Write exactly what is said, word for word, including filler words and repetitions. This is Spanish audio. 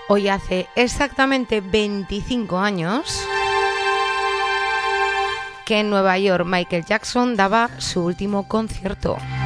Hoy hace exactamente veinticinco años que en Nueva York Michael Jackson daba su último concierto.